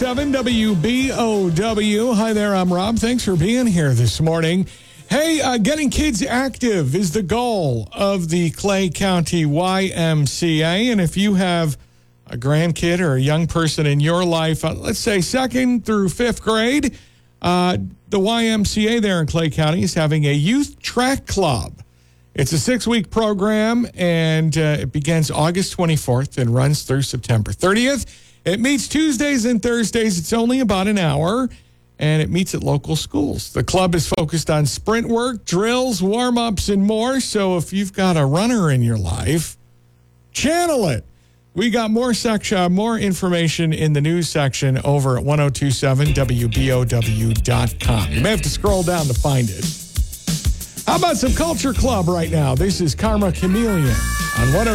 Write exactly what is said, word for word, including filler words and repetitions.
seven W B O W. Hi there, I'm Rob. Thanks for being here this morning. Hey, uh, getting kids active is the goal of the Clay County Y M C A. And if you have a grandkid or a young person in your life, uh, let's say second through fifth grade, uh, the Y M C A there in Clay County is having a youth track club. It's a six-week program, and uh, it begins August twenty-fourth and runs through September thirtieth. It meets Tuesdays and Thursdays. It's only about an hour, and it meets at local schools. The club is focused on sprint work, drills, warm-ups, and more. So if you've got a runner in your life, channel it. We got more section, more information in the news section over at ten twenty-seven W B O W dot com. You may have to scroll down to find it. How about some Culture Club right now? This is Karma Chameleon on ten